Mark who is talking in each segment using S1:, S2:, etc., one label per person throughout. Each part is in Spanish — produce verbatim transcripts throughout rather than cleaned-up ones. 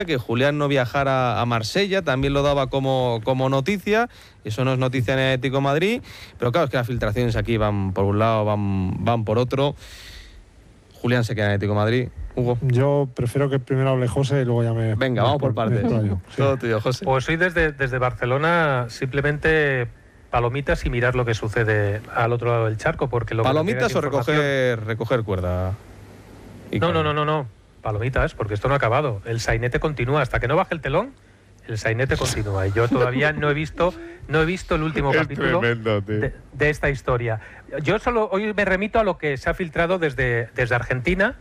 S1: que Julián no viajara a Marsella, también lo daba como, como noticia. Eso no es noticia en el Atlético de Madrid, pero claro, es que las filtraciones aquí van por un lado, van, van por otro. Julián se queda en el Atlético de Madrid. Hugo.
S2: Yo prefiero que primero hable José y luego ya me...
S1: Venga,
S2: me
S1: vamos por partes.
S2: Sí.
S1: Todo tuyo, José.
S3: Pues soy desde, desde Barcelona, simplemente palomitas y mirar lo que sucede al otro lado del charco, porque lo
S1: ¿Palomitas
S3: que
S1: o recoger, recoger cuerda?
S3: No, no, no, no, no. Palomitas, porque esto no ha acabado. El sainete continúa. Hasta que no baje el telón, el sainete continúa. Y yo todavía no he visto, no he visto el último capítulo tremendo, de, de esta historia. Yo solo hoy me remito a lo que se ha filtrado desde, desde Argentina,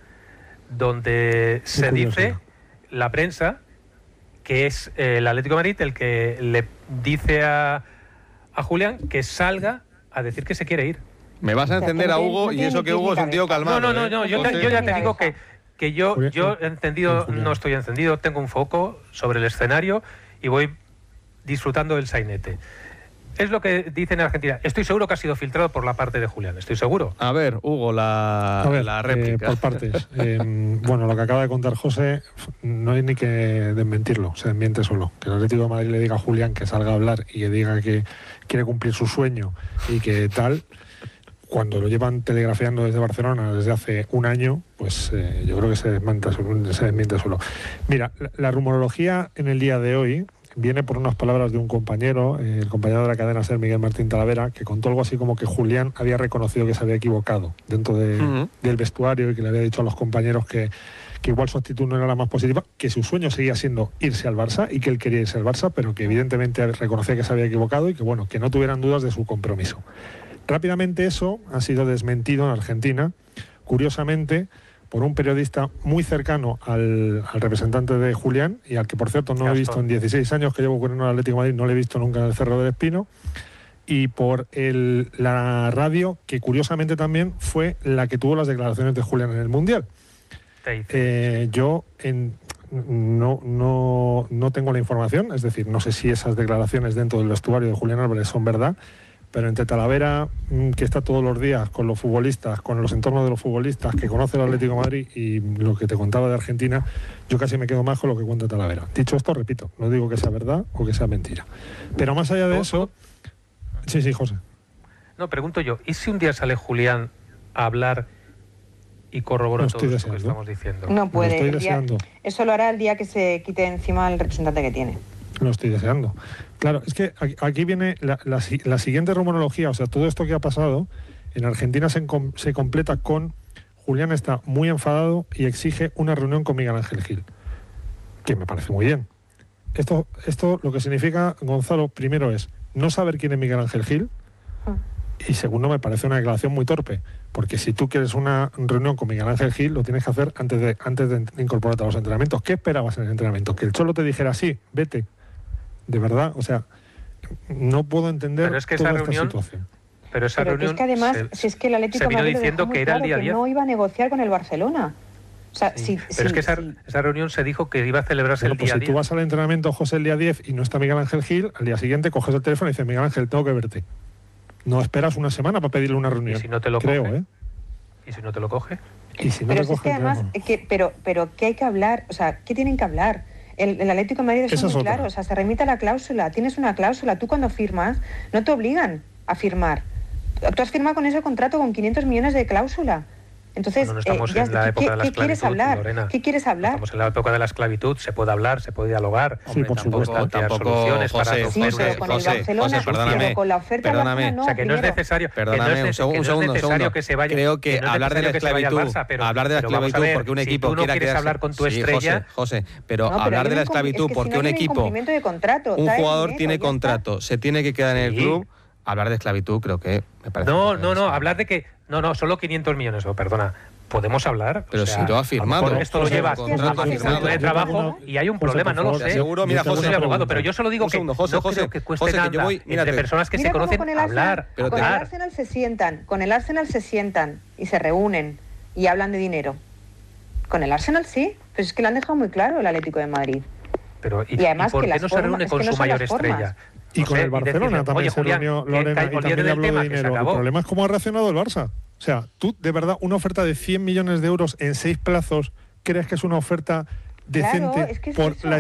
S3: donde se curioso. dice la prensa que es eh, el Atlético de Madrid el que le dice a, a Julián que salga a decir que se quiere ir.
S1: Me vas a encender a Hugo y eso que Hugo es un tío calmado.
S3: No, no, no, no. Yo, te, yo ya te digo que, que yo, yo he encendido, no estoy encendido, tengo un foco sobre el escenario y voy disfrutando del sainete. Es lo que dicen en Argentina. Estoy seguro que ha sido filtrado por la parte de Julián, estoy seguro.
S1: A ver, Hugo, la,
S2: a ver,
S1: la réplica.
S2: Eh, por partes. eh, bueno, lo que acaba de contar José, no hay ni que desmentirlo, se desmiente solo. Que el Atlético de Madrid le diga a Julián que salga a hablar y que diga que quiere cumplir su sueño y que tal, cuando lo llevan telegrafiando desde Barcelona desde hace un año, pues eh, yo creo que se desmiente, se desmiente solo. Mira, la, la rumorología en el día de hoy viene por unas palabras de un compañero, eh, el compañero de la cadena SER, Miguel Martín Talavera, que contó algo así como que Julián había reconocido que se había equivocado dentro de, uh-huh. del vestuario y que le había dicho a los compañeros que, que igual su actitud no era la más positiva, que su sueño seguía siendo irse al Barça y que él quería irse al Barça, pero que evidentemente reconocía que se había equivocado y que bueno, que no tuvieran dudas de su compromiso. Rápidamente eso ha sido desmentido en Argentina, curiosamente, por un periodista muy cercano al, al representante de Julián y al que, por cierto, no he visto en dieciséis años que llevo con el Atlético de Madrid, no le he visto nunca en el Cerro del Espino, y por el, la radio, que curiosamente también fue la que tuvo las declaraciones de Julián en el Mundial. Eh, yo en, no, no, no tengo la información, es decir, no sé si esas declaraciones dentro del vestuario de Julián Álvarez son verdad, pero entre Talavera, que está todos los días con los futbolistas, con los entornos de los futbolistas, que conoce el Atlético de Madrid y lo que te contaba de Argentina, yo casi me quedo más con lo que cuenta Talavera. Dicho esto, repito, no digo que sea verdad o que sea mentira. Pero más allá de eso... Sí, sí, José.
S3: No, pregunto yo, ¿y si un día sale Julián a hablar y corrobora todo esto que estamos diciendo?
S4: No puede.
S2: Lo estoy
S4: el día,
S2: deseando.
S4: Eso lo hará el día que se quite encima el representante que tiene.
S2: Lo estoy deseando. Claro, es que aquí viene la, la, la siguiente rumorología, o sea, todo esto que ha pasado, en Argentina se, se completa con Julián está muy enfadado y exige una reunión con Miguel Ángel Gil, que me parece muy bien. Esto, esto lo que significa, Gonzalo, primero es no saber quién es Miguel Ángel Gil, y segundo, me parece una declaración muy torpe, porque si tú quieres una reunión con Miguel Ángel Gil, lo tienes que hacer antes de, antes de incorporarte a los entrenamientos. ¿Qué esperabas en el entrenamiento? ¿Que el Cholo te dijera sí, vete? De verdad, o sea, no puedo entender
S3: pero es que
S2: toda
S3: esa
S2: esta
S3: reunión,
S2: situación.
S3: Pero esa
S4: pero
S3: reunión
S4: es que además,
S3: se,
S4: si es que el Atlético de Madrid
S3: diciendo
S4: muy
S3: que era
S4: claro
S3: el día
S4: que
S3: diez.
S4: no iba a negociar con el Barcelona. O sea,
S3: sí,
S4: sí,
S3: pero
S4: sí,
S3: es que esa,
S4: sí.
S3: esa reunión se dijo que iba a celebrarse
S2: bueno,
S3: el
S2: pues
S3: día
S2: si
S3: diez.
S2: tú vas al entrenamiento, José, el día diez y no está Miguel Ángel Gil, al día siguiente coges el teléfono y dices, Miguel Ángel, tengo que verte. No esperas una semana para pedirle una reunión.
S3: ¿Y si no te lo
S2: creo,
S3: coge?
S2: ¿eh?
S3: ¿Y si no te lo coge?
S2: ¿Y si no
S4: pero
S2: te
S4: si es
S2: coge
S4: que
S2: el
S4: además, que, pero, pero ¿qué hay que hablar? O sea, ¿qué tienen que hablar? El, el Atlético de Madrid es muy claro, o sea, se remite a la cláusula, tienes una cláusula, tú cuando firmas no te obligan a firmar. Tú has firmado con ese contrato con quinientos millones de cláusula. Entonces,
S3: bueno, no estamos
S4: eh, ya,
S3: en la
S4: ¿qué,
S3: época de la
S4: ¿qué quieres hablar?
S3: Lorena.
S4: ¿Qué quieres hablar?
S3: Estamos en la época de la esclavitud, se puede hablar, se puede dialogar.
S2: Sí, por
S1: tampoco, tampoco,
S3: soluciones
S1: José,
S3: para
S4: sí,
S1: José,
S4: pero con
S1: José,
S4: el Barcelona,
S1: José, perdóname,
S4: pero con la oferta
S1: perdóname.
S4: Barcelona no,
S3: o sea, que no es
S4: primero.
S3: necesario,
S1: Perdóname,
S3: que no es,
S1: un segundo,
S3: que no
S1: un segundo,
S3: es necesario
S1: segundo.
S3: que se vaya.
S1: Creo que,
S3: que no es
S1: hablar de la esclavitud,
S3: Barça, pero,
S1: hablar de la
S3: pero
S1: esclavitud
S3: ver,
S1: porque un
S3: si
S1: equipo
S3: tú no
S1: quiera
S3: quieres
S1: quedarse...
S3: hablar con tu
S1: sí,
S3: estrella...
S1: José, José, pero
S4: No, pero
S1: hablar de la
S4: hay un incum-
S1: esclavitud
S4: es que
S1: porque
S4: si no
S1: un
S4: hay
S1: equipo,
S4: incumplimiento de contrato,
S1: un
S4: trae
S1: jugador
S4: dinero,
S1: tiene
S4: ya está.
S1: contrato, se tiene que quedar en el
S3: Sí.
S1: club, hablar de esclavitud creo que me parece...
S3: No, no, no, hablar de que... No, no, solo quinientos millones, oh, perdona. ¿Podemos hablar?
S1: Pero
S3: o sea,
S1: si lo ha firmado.
S3: a lo mejor esto lo
S1: José,
S3: llevas
S1: un
S3: a
S1: contrato
S3: tu
S1: firmado.
S3: de trabajo y hay un
S2: José,
S3: problema,
S2: por
S3: no lo
S2: favor,
S3: sé.
S1: seguro, mira,
S3: Yo
S1: José,
S3: soy abogado, pero yo solo digo
S1: un
S3: que
S1: segundo, José,
S3: no
S1: José,
S3: creo que cueste
S1: José, que
S3: nada
S1: yo voy-
S3: entre
S1: mírate.
S3: personas que
S4: Mira
S3: se
S4: cómo
S3: conocen
S4: con el
S3: hablar,
S4: Arsenal,
S1: pero
S4: con
S1: te-
S4: el
S3: hablar.
S4: Arsenal se sientan, con el Arsenal se sientan y se reúnen y hablan de dinero. Con el Arsenal sí, pero es que lo han dejado muy claro el Atlético de Madrid.
S3: Pero, ¿y,
S4: Y además
S3: y por
S4: que
S3: qué
S4: las
S3: no se
S4: formas-
S3: reúne
S4: es
S3: con
S4: que no
S3: su
S4: son
S3: mayor
S4: las formas.
S3: estrella?
S2: Y
S3: No
S2: con
S3: sé,
S2: el Barcelona
S3: decirle,
S2: también
S3: oye,
S2: se
S3: Julián,
S2: reunió
S3: que
S2: Lorena
S3: ca-
S2: y
S3: olvídate
S2: también
S3: del
S2: habló de
S3: tema, que se
S2: dinero. El
S3: acabó.
S2: problema es cómo ha reaccionado el Barça. O sea, tú, de verdad, una oferta de cien millones de euros en seis plazos, ¿crees que es una oferta decente
S4: claro, es que es
S2: por
S4: eso.
S2: la